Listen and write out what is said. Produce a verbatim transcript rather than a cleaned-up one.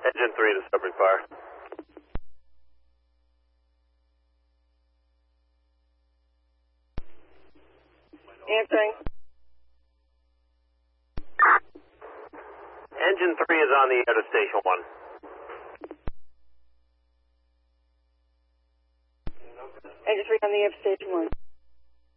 Engine three to Discovery Fire. Answering. Engine three is on the air to Station one. Engine three on the air to Station one.